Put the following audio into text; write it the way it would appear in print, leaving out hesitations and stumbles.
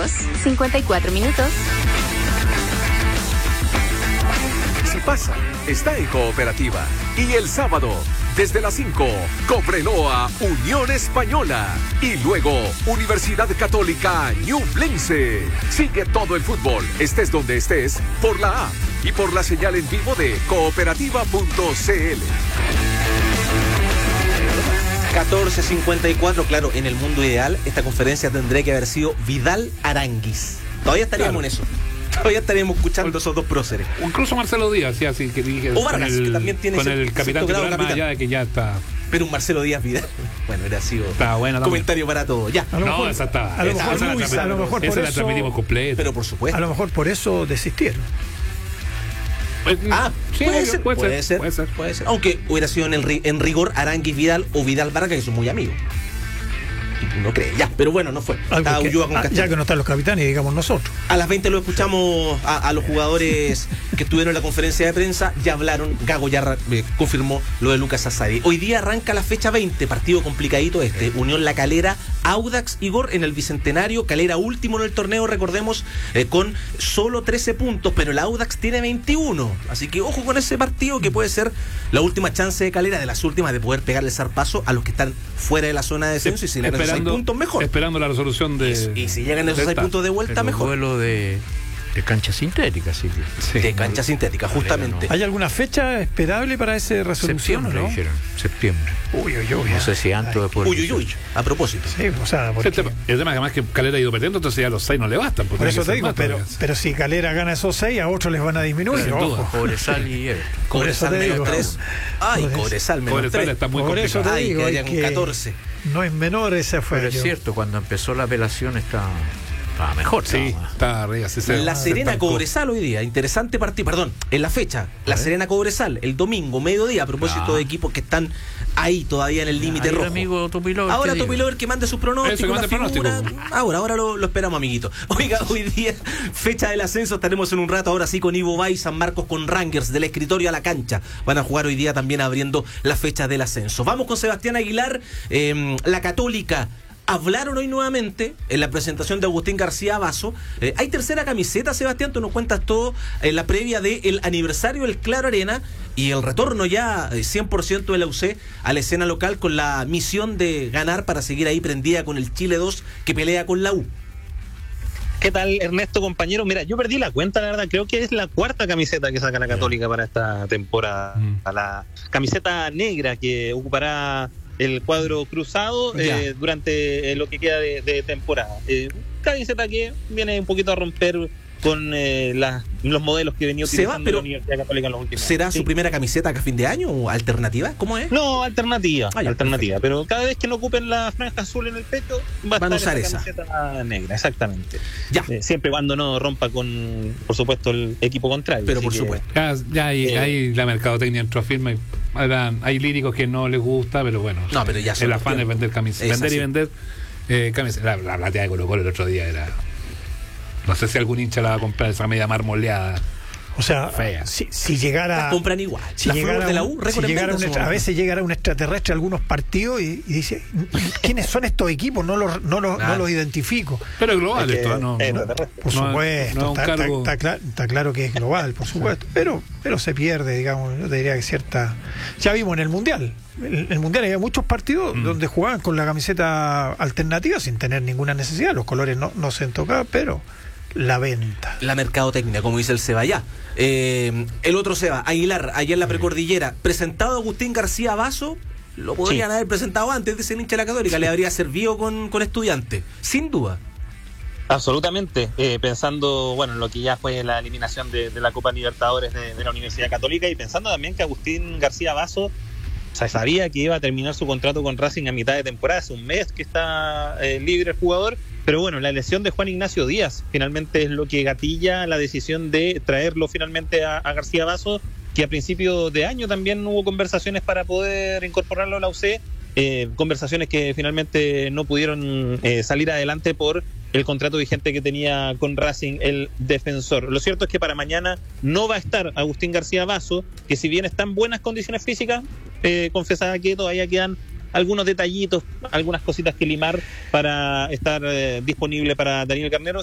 minutos, 54 minutos. Si pasa, está en Cooperativa. Y el sábado, desde las 5, Cobreloa, Unión Española. Y luego, Universidad Católica Ñublense. Sigue todo el fútbol, estés donde estés, por la app y por la señal en vivo de cooperativa.cl. 14:54, claro, en el mundo ideal, esta conferencia tendría que haber sido Vidal Aranguis. Todavía estaríamos en eso. Todavía estaríamos escuchando esos dos próceres. O incluso Marcelo Díaz, sí, así que dije. O Vargas, que también tiene con el capitán titular, más allá de que ya está. Pero un Marcelo Díaz Vidal. Bueno, era sido bueno, comentario para todo. Ya. No, esa está. A lo mejor por esa eso, la transmitimos completa. Pero por supuesto. A lo mejor por eso desistieron. Sí, puede ser. Aunque hubiera sido en rigor Aranguis Vidal o Vidal Vargas, que son muy amigos. No cree, ya, pero bueno, no fue. Ya que no están los capitanes, digamos nosotros. A las 20 lo escuchamos a los jugadores que estuvieron en la conferencia de prensa. Ya hablaron, Gago ya confirmó lo de Lucas Asadi. Hoy día arranca la fecha 20, partido complicadito Unión La Calera, Audax Igor en el Bicentenario. Calera último en el torneo, recordemos, con solo 13 puntos, pero el Audax tiene 21. Así que ojo con ese partido, que puede ser la última chance de Calera, de las últimas, de poder pegarle el zarpazo a los que están fuera de la zona de descenso. Y si le 6 puntos, mejor. Esperando la resolución de. Y si llegan esos 6 puntos de vuelta, mejor. Duelo de cancha sintética, Silvio. Sí, de cancha sintética, justamente. ¿Hay alguna fecha esperable para esa resolución? Septiembre, ¿no? dijeron. Septiembre. Uy. No sé si antes o después. Uy. A propósito. Sí, o sea, porque... El tema además que Calera ha ido perdiendo, entonces ya los 6 no le bastan. Por eso te digo, pero si Calera gana esos 6, a otros les van a disminuir. Cobresal y Cobresal menos 3. Ay, Cobresal menos 3. Está muy por eso te digo, que hayan 14. No es menor ese fue. Pero es cierto, cuando empezó la apelación estaba mejor. Sí, está arriba. La Serena Cobresal hoy día, interesante partido, perdón, en la fecha, la Serena Cobresal, el domingo, mediodía, a propósito de equipos que están ahí todavía en el límite rojo. Amigo Topilover, ahora Topilover que mande sus pronósticos, la figura. Ahora lo esperamos, amiguito. Oiga, hoy día, fecha del ascenso, estaremos en un rato, ahora sí, con Ivo Bay, San Marcos con Rangers, del escritorio a la cancha. Van a jugar hoy día también abriendo la fecha del ascenso. Vamos con Sebastián Aguilar, la Católica. Hablaron hoy nuevamente en la presentación de Agustín García Basso. Hay tercera camiseta, Sebastián, tú nos cuentas todo en la previa del aniversario del Claro Arena y el retorno ya 100% de la UC a la escena local, con la misión de ganar para seguir ahí prendida con el Chile 2 que pelea con la U. ¿Qué tal, Ernesto, compañero? Mira, yo perdí la cuenta, la verdad. Creo que es la cuarta camiseta que saca la Católica para esta temporada. La camiseta negra que ocupará el cuadro cruzado durante lo que queda de temporada. Camiseta que viene un poquito a romper con los modelos que venía utilizando la Universidad Católica en los últimos años. ¿Será su primera camiseta a fin de año o alternativa? ¿Cómo es? No, alternativa. Pero cada vez que no ocupen la franja azul en el pecho, van a usar esa camiseta negra, exactamente. Ya. Siempre y cuando no rompa con, por supuesto, el equipo contrario. Pero por supuesto. Ya hay la mercadotecnia entró a firma. Hay líricos que no les gusta, pero bueno. No, pero ya el afán de vender camisetas. Vender y vender camisetas. La platea de Colo Colo el otro día era. No sé si algún hincha la va a comprar, esa media marmoleada. O sea, fea. Si llegara. La compran igual. Si llegara, de la U, a veces llegará un extraterrestre a algunos partidos y dice: ¿quiénes son estos equipos? No los identifico. Pero es global esto, ¿no? Por supuesto. Está claro que es global, por supuesto. Pero se pierde, digamos. Yo te diría que cierta. Ya vimos en el Mundial. En el Mundial había muchos partidos donde jugaban con la camiseta alternativa sin tener ninguna necesidad. Los colores no se tocaban, pero. La venta. La mercadotecnia, como dice el Seba ya. El otro Seba, Aguilar, ayer en la precordillera, presentado Agustín García Basso, lo podrían haber presentado antes de ser hincha de la Católica, le habría servido con Estudiantes, sin duda. Absolutamente, pensando en lo que ya fue la eliminación de la Copa Libertadores de la Universidad Católica, y pensando también que Agustín García Basso se sabía que iba a terminar su contrato con Racing a mitad de temporada, hace un mes que está libre el jugador. Pero bueno, la lesión de Juan Ignacio Díaz finalmente es lo que gatilla la decisión de traerlo finalmente a García Basso, que a principio de año también hubo conversaciones para poder incorporarlo a la UC, conversaciones que finalmente no pudieron salir adelante por el contrato vigente que tenía con Racing el defensor. Lo cierto es que para mañana no va a estar Agustín García Basso, que si bien está en buenas condiciones físicas, confesaba que todavía quedan algunos detallitos, algunas cositas que limar para estar disponible para Daniel Carnero.